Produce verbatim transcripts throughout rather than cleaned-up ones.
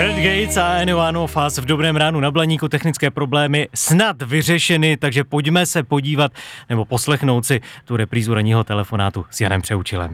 Gareth Gates a Anyone of Us v Dobrém ránu na Blaníku, technické problémy snad vyřešeny, takže pojďme se podívat nebo poslechnout si tu reprízu ranního telefonátu s Janem Přeučilem.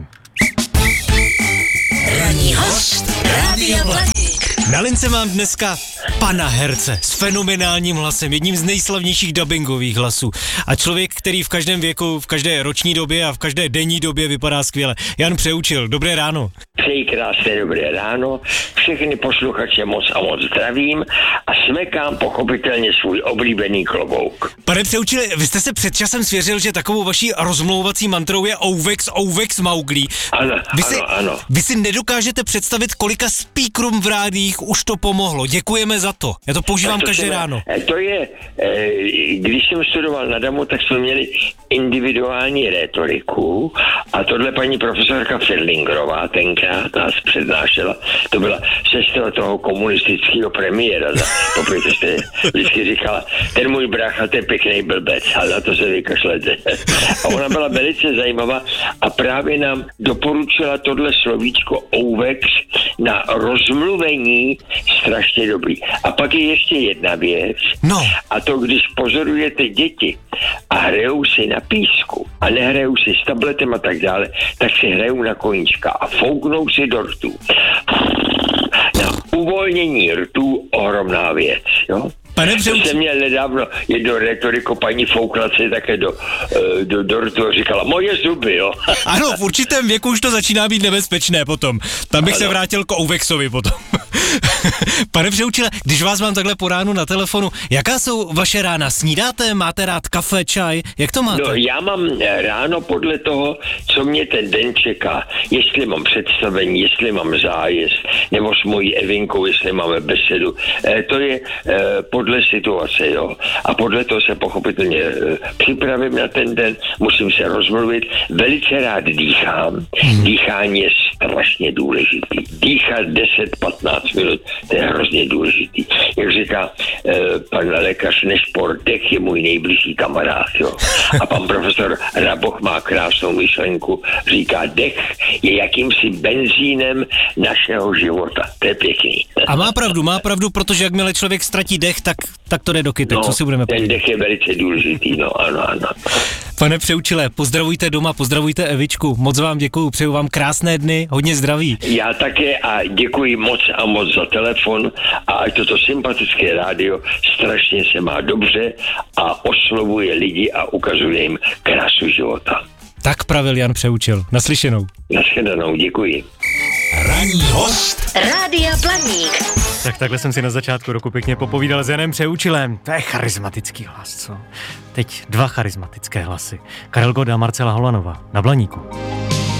Ranní host Rádia Blaník. Na lince mám dneska pana herce s fenomenálním hlasem, jedním z nejslavnějších dabingových hlasů a člověk, který v každém věku, v každé roční době a v každé denní době vypadá skvěle. Jan Přeučil, dobré ráno. Přeji krásné dobré ráno, všechny posluchače moc a moc zdravím a smekám pochopitelně svůj oblíbený klobouk. Pane Přeučile, vy jste se před časem svěřil, že takovou vaší rozmlouvací mantrou je Ouvex, Ouvex, Mauglí. Ano, vy si, ano, ano. Vy si nedokážete představit, kolika speakerům v rádiích už to pomohlo. Děkujeme za to. Já to používám to každé jsme, ráno. To je, když jsem studoval na Damu, tak jsme měli individuální rétoriku a tohle paní profesorka Ferdingerová tenkrát nás přednášela. To byla sestra toho komunistického premiéra. Popěte jste vždycky říkala, ten můj brácha, to je pěkný blbec, ale na to se vykašlete. A ona byla velice zajímavá a právě nám doporučila tohle slovíčko Ouvex na rozmluvení strašně dobrý. A pak je ještě jedna věc, no. A to, když pozorujete děti a hrajou si na písku a nehrajou si s tabletem a tak dále, tak si hrajou na koníčka a fouknou si do rtů. Na uvolnění rtů ohromná věc, jo? Pane Přeučil... To jsem měl nedávno jednu retoriku, paní foukla se také do, do, do rtu a říkala, moje zuby, jo. Ano, v určitém věku už to začíná být nebezpečné potom. Tam bych ano. se vrátil k Ouvexovi potom. Pane Přeučile, když vás mám takhle po ránu na telefonu, jaká jsou vaše rána? Snídáte, máte rád kafe, čaj? Jak to máte? No, já mám ráno podle toho, co mě ten den čeká. Jestli mám představení, jestli mám zájezd, nebo s mojí Evinkou, jestli máme besedu. E, to je e, podle situace, jo. A podle toho se pochopitelně e, připravím na ten den, musím se rozmluvit. Velice rád dýchám. Hmm. Dýchání je strašně důležitý. Dýchat deset patnáct minut, to je hrozně důležitý. Jak říká e, pan lékař Nešpor, dech je můj nejbližší kamarád, jo. A pan profesor Raboch má krásnou myšlenku, říká, dech je jakýmsi benzínem našeho života. To je pěkný. A má pravdu, má pravdu, protože jakmile člověk ztratí dech, tak, tak to jde do kytek. No, co si budeme ten povídat? dech je velice důležitý, no ano, ano. Pane Přeučile, pozdravujte doma, pozdravujte Evičku, moc vám děkuju, přeju vám krásné dny, hodně zdraví. Já také a děkuji moc a moc za telefon a ať toto sympatické rádio strašně se má dobře a oslovuje lidi a ukazuje jim krásu života. Tak pravil Jan Přeučil. Naslyšenou. Naschledanou, děkuji. Ranní host Rádia Blaník. Tak takhle jsem si na začátku roku pěkně popovídal s Janem Přeučilem. To je charismatický hlas, co? Teď dva charismatické hlasy. Karel Gott a Marcela Holanová na Blaníku.